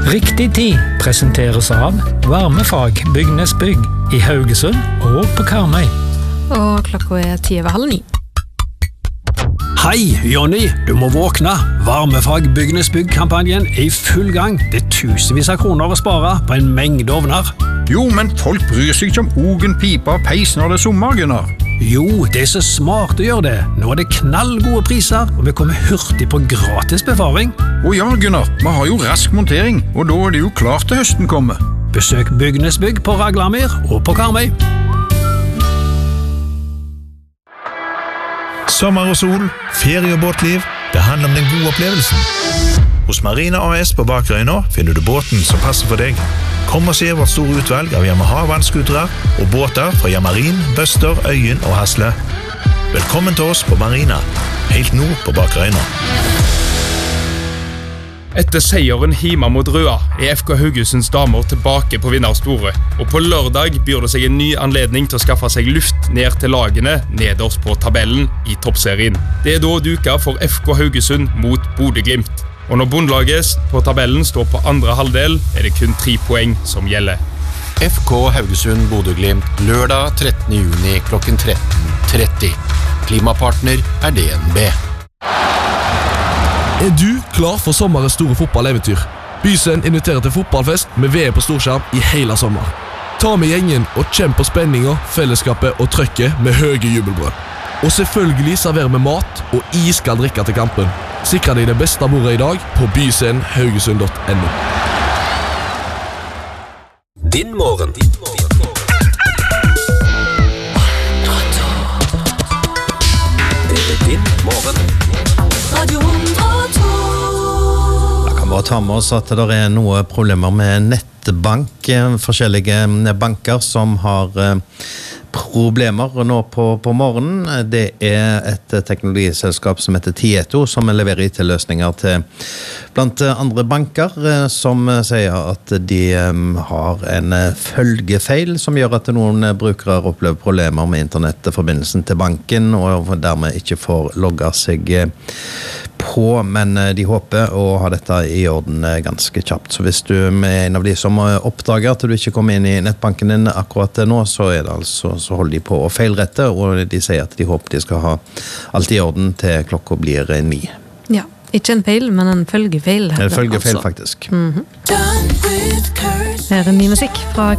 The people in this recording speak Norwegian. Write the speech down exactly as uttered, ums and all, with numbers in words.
Riktig tid presenteres av Varmefag Bygnes Bygg i Haugesund og på Karmøy. Og klokka er ti over halv ni. Hei, Jonny, du må våkne. Varmefag Bygnes Bygg-kampanjen er i full gang. Det er tusenvis av kroner å spare på en mengde ovner. Jo, men folk bryr seg ikke om ogen, pipa og peis når det er sommer, Gunnar. Jo, det er så smart å gjøre det. Nå er det knallgode priser, og vi kommer hurtig på gratis befaring. Å ja, Gunnar, vi har jo rask montering, og da er det jo klart til høsten kommer. Besøk Bygnes Bygg på Raglamyr og på Karmøy. Sommer og sol, ferie og båtliv, det handler om den gode opplevelsen. Hos Marina A S på Bakerøyna finner du båten som passer for deg. Kom og se vårt store utvalg av Yamaha vannskutere og båter fra Yamarin, Bøster, Øyen og Hasle. Velkommen til oss på Marina, helt nord på Bakerøyna. Etter seieren hjemme mot Røa er F K Haugesunds damer tilbake på vinnersporet, og på lørdag byr det seg en ny anledning til å skaffe seg luft ned til lagene nederst på tabellen i toppserien. Det er da duka for F K Haugesund mot Bodø/Glimt, og når bondlaget på tabellen står på andre halvdel, er det kun tre poeng som gjelder. F K Haugesund Bodø/Glimt lørdag trettende juni klokken tretten tretti. Klimapartner er D N B. Er du klar for sommerens store fotballeventyr? Bysen inviterer til fotballfest med V M på storskjerm i hele sommer. Ta med gjengen og kjenn på spenninger, fellesskapet og trøkket med høye jubelbrød. Og selvfølgelig serverer vi mat og iskald drikke til kampen. Sikre deg det beste bordet i dag på bysen haugesund punktum no. Din morgen. Din morgen. Radio Bare ta med oss at det er noe problemer med nettbank, forskjellige banker som har problemer nå på, på morgenen. Det er et teknologiselskap som heter Tieto, som leverer I T-løsninger til blant andre banker, som sier at de har en følgefeil som gjør at noen brukere opplever problemer med internettforbindelsen til banken, og dermed ikke får logge seg på, men de håper å ha dette I orden ganske kjapt. Så hvis du er en av de som oppdager at du ikke kommer inn I nettbanken din akkurat nå, så er det altså, så holder de på å feilrette, og de sier at de håper de skal ha alt I orden til klokka blir ni. Ja, ikke en feil, men en følgefeil. En følgefeil, faktisk. Mm-hmm. Her er ny musikk fra